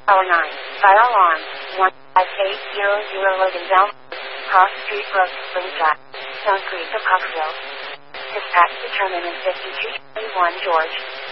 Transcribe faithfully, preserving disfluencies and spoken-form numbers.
Tower nine. Fire alarm. one five eight zero zero Logan Down. Cross Street Road, Spring Drive. Stone Creek, Coxville. Dispatch determinant fifty-two twenty-one George.